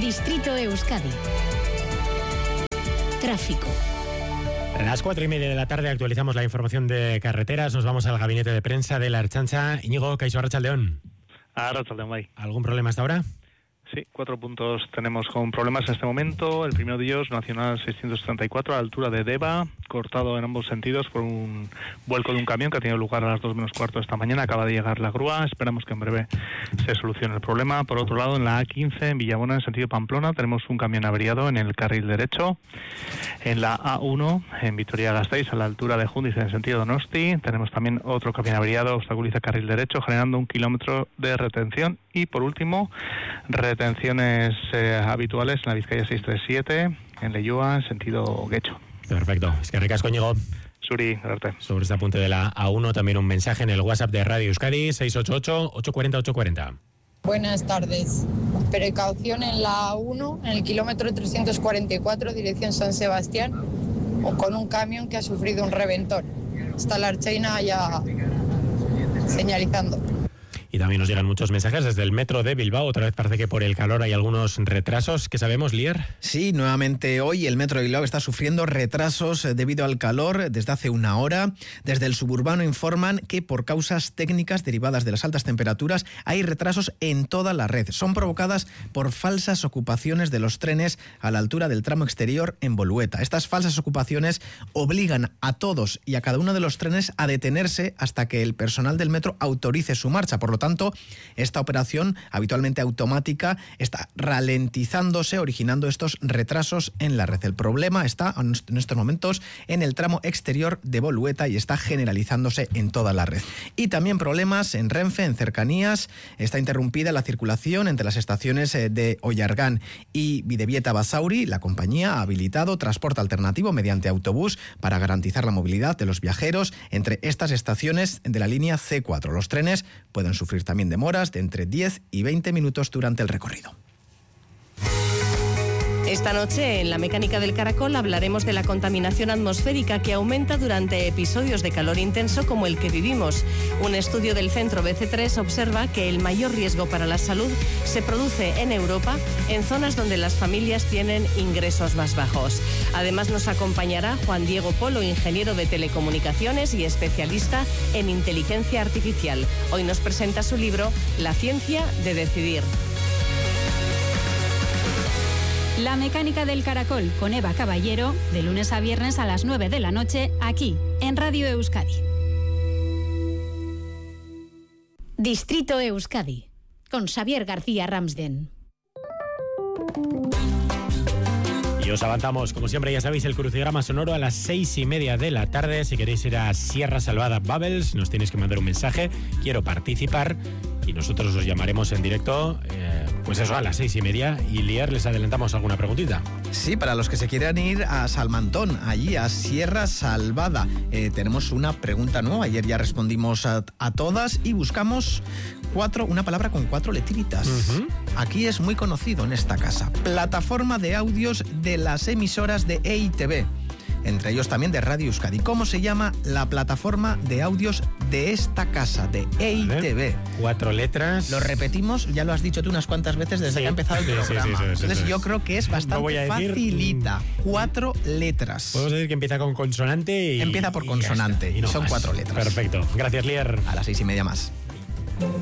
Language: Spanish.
Distrito Euskadi. Tráfico. A las 4:30 de la tarde actualizamos la información de carreteras. Nos vamos al gabinete de prensa de la Ertzaintza. Íñigo, Kaixo, Arratsaldeon. Arratsaldeon, bai. ¿Algún problema hasta ahora? Sí, 4 puntos tenemos con problemas en este momento. El primero de ellos, Nacional 634, a la altura de Deva, cortado en ambos sentidos por un vuelco de un camión que ha tenido lugar a las 2 menos cuarto de esta mañana. Acaba de llegar la grúa, esperamos que en breve se solucione el problema. Por otro lado, en la A15, en Villabona, en sentido Pamplona, tenemos un camión averiado en el carril derecho. En la A1, en Vitoria-Gasteiz, a la altura de Jundiz, en sentido Donosti, tenemos también otro camión averiado, obstaculiza carril derecho, generando 1 kilómetro de retención. Y por último, retenciones habituales en la Vizcaya 637, en Leioa, en sentido Guecho. Perfecto. Es que ricasco, Íñigo. Suri, gracias. Sobre este apunte de la A1, también un mensaje en el WhatsApp de Radio Euskadi, 688-840-840. Buenas tardes. Precaución en la A1, en el kilómetro 344, dirección San Sebastián, o con un camión que ha sufrido un reventón. Está la Ertzaina ya señalizando. Y también nos llegan muchos mensajes desde el metro de Bilbao. Otra vez parece que por el calor hay algunos retrasos. ¿Qué sabemos, Lier? Sí, nuevamente hoy el metro de Bilbao está sufriendo retrasos debido al calor desde hace una hora. Desde el suburbano informan que por causas técnicas derivadas de las altas temperaturas hay retrasos en toda la red. Son provocadas por falsas ocupaciones de los trenes a la altura del tramo exterior en Bolueta. Estas falsas ocupaciones obligan a todos y a cada uno de los trenes a detenerse hasta que el personal del metro autorice su marcha. Por lo tanto, esta operación, habitualmente automática, está ralentizándose, originando estos retrasos en la red. El problema está en estos momentos en el tramo exterior de Bolueta y está generalizándose en toda la red. Y también problemas en Renfe, en cercanías. Está interrumpida la circulación entre las estaciones de Ollargán y Bidebieta-Basauri. La compañía ha habilitado transporte alternativo mediante autobús para garantizar la movilidad de los viajeros entre estas estaciones de la línea C4. Los trenes pueden sufrir también demoras de entre 10 y 20 minutos durante el recorrido. Esta noche en La Mecánica del Caracol hablaremos de la contaminación atmosférica que aumenta durante episodios de calor intenso como el que vivimos. Un estudio del Centro BC3 observa que el mayor riesgo para la salud se produce en Europa, en zonas donde las familias tienen ingresos más bajos. Además nos acompañará Juan Diego Polo, ingeniero de telecomunicaciones y especialista en inteligencia artificial. Hoy nos presenta su libro La ciencia de decidir. La Mecánica del Caracol con Eva Caballero, de lunes a viernes a las 9 de la noche, aquí, en Radio Euskadi. Distrito Euskadi, con Xavier García Ramsden. Y os avanzamos, como siempre, ya sabéis, el crucigrama sonoro a las 6:30 de la tarde. Si queréis ir a Sierra Salvada Bubbles, nos tenéis que mandar un mensaje, quiero participar, y nosotros os llamaremos en directo, pues eso, a las 6:30. Y Lier, ¿les adelantamos alguna preguntita? Sí, para los que se quieran ir a Salmantón, allí a Sierra Salvada, tenemos una pregunta nueva. Ayer ya respondimos a todas y buscamos una palabra con 4 letritas. Aquí es muy conocido en esta casa. Plataforma de audios de las emisoras de EITB, entre ellos también de Radio Euskadi. ¿Cómo se llama la plataforma de audios de esta casa, de EITB? 4 letras. Lo repetimos, ya lo has dicho tú unas cuantas veces desde que ha empezado el programa. Sí, entonces yo creo que es bastante facilita. 4 letras. Podemos decir que empieza con consonante y... Empieza por consonante y son 4 letras. Perfecto. Gracias, Lier. A las 6:30 más.